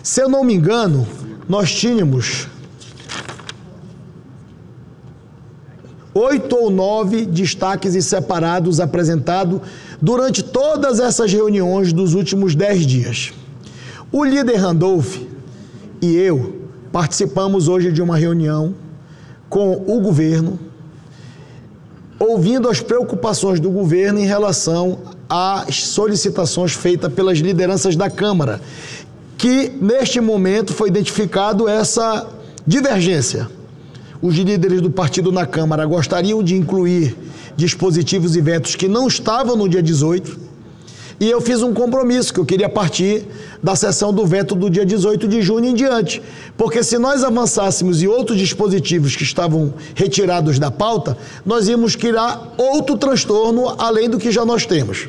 Se eu não me engano, nós tínhamos 8 ou 9 destaques e separados apresentados durante todas essas reuniões dos últimos 10 dias. O líder Randolph e eu participamos hoje de uma reunião com o governo, ouvindo as preocupações do governo em relação às solicitações feitas pelas lideranças da Câmara, que neste momento foi identificado essa divergência. Os líderes do partido na Câmara gostariam de incluir dispositivos e vetos que não estavam no dia 18, e eu fiz um compromisso que eu queria partir da sessão do veto do dia 18 de junho em diante, porque se nós avançássemos em outros dispositivos que estavam retirados da pauta, nós íamos criar outro transtorno além do que já nós temos.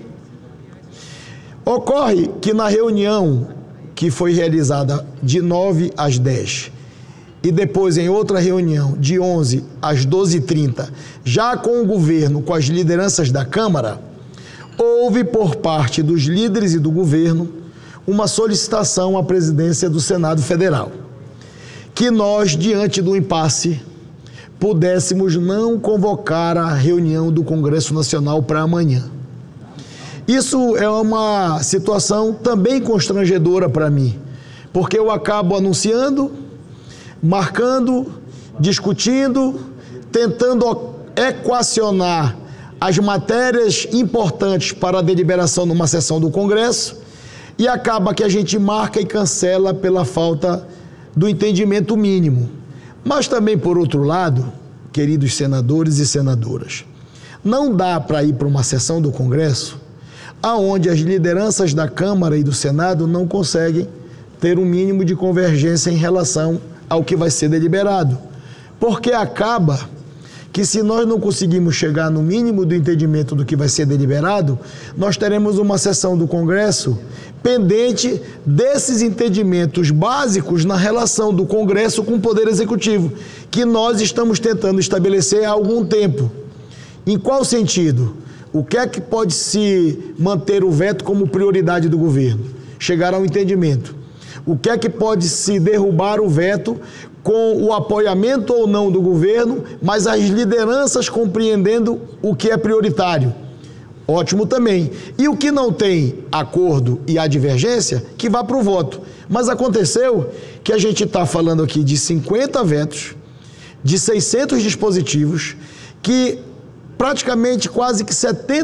Ocorre que na reunião que foi realizada de 9 às 10 e depois em outra reunião de 11 às 12h30, já com o governo, com as lideranças da Câmara, houve por parte dos líderes e do governo uma solicitação à presidência do Senado Federal, que nós, diante do impasse, pudéssemos não convocar a reunião do Congresso Nacional para amanhã. Isso é uma situação também constrangedora para mim, porque eu acabo anunciando, marcando, discutindo, tentando equacionar as matérias importantes para a deliberação numa sessão do Congresso, e acaba que a gente marca e cancela pela falta do entendimento mínimo. Mas também, por outro lado, queridos senadores e senadoras, não dá para ir para uma sessão do Congresso aonde as lideranças da Câmara e do Senado não conseguem ter um mínimo de convergência em relação ao que vai ser deliberado. Porque acaba que, se nós não conseguimos chegar no mínimo do entendimento do que vai ser deliberado, nós teremos uma sessão do Congresso pendente desses entendimentos básicos na relação do Congresso com o Poder Executivo, que nós estamos tentando estabelecer há algum tempo. Em qual sentido? O que é que pode se manter o veto como prioridade do governo? Chegar ao entendimento. O que é que pode se derrubar o veto com o apoiamento ou não do governo, mas as lideranças compreendendo o que é prioritário? Ótimo também. E o que não tem acordo e há divergência, que vá para o voto. Mas aconteceu que a gente está falando aqui de 50 vetos, de 600 dispositivos, que praticamente quase que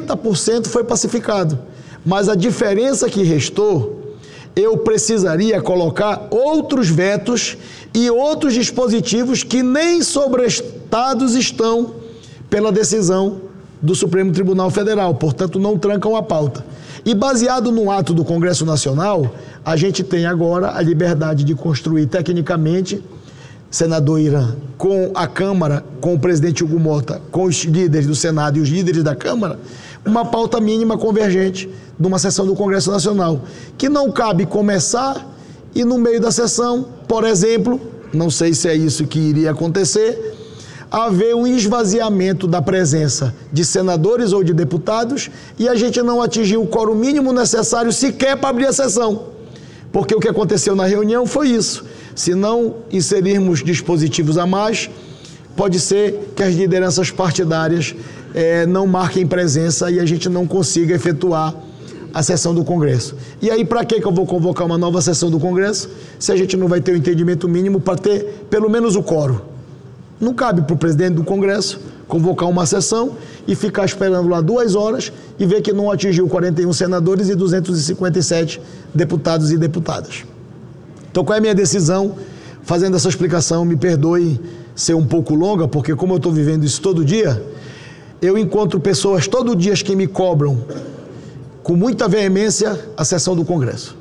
70% foi pacificado. Mas a diferença que restou, eu precisaria colocar outros vetos e outros dispositivos que nem sobrestados estão pela decisão do Supremo Tribunal Federal, portanto não trancam a pauta. E baseado no ato do Congresso Nacional, a gente tem agora a liberdade de construir tecnicamente, senador Irã, com a Câmara, com o presidente Hugo Mota, com os líderes do Senado e os líderes da Câmara, uma pauta mínima convergente de uma sessão do Congresso Nacional, que não cabe começar e no meio da sessão, por exemplo, não sei se é isso que iria acontecer, haver um esvaziamento da presença de senadores ou de deputados e a gente não atingir o quórum mínimo necessário sequer para abrir a sessão. Porque o que aconteceu na reunião foi isso. Se não inserirmos dispositivos a mais, pode ser que as lideranças partidárias não marquem presença e a gente não consiga efetuar a sessão do Congresso. E aí, para que eu vou convocar uma nova sessão do Congresso se a gente não vai ter o entendimento mínimo para ter pelo menos o quórum? Não cabe para o presidente do Congresso convocar uma sessão e ficar esperando lá 2 horas e ver que não atingiu 41 senadores e 257 deputados e deputadas. Então, qual é a minha decisão? Fazendo essa explicação, me perdoe ser um pouco longa, porque como eu estou vivendo isso todo dia, eu encontro pessoas todo dia que me cobram com muita veemência a sessão do Congresso.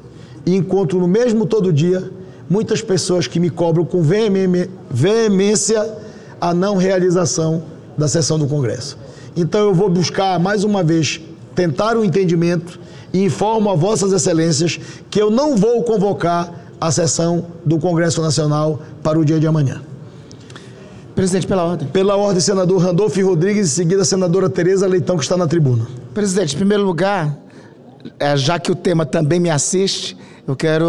E encontro no mesmo todo dia muitas pessoas que me cobram com veemência a não realização da sessão do Congresso. Então eu vou buscar, mais uma vez, tentar um entendimento e informo a vossas excelências que eu não vou convocar a sessão do Congresso Nacional para o dia de amanhã. Presidente, pela ordem. Pela ordem, senador Randolph Rodrigues, em seguida a senadora Tereza Leitão, que está na tribuna. Presidente, em primeiro lugar, já que o tema também me assiste, eu quero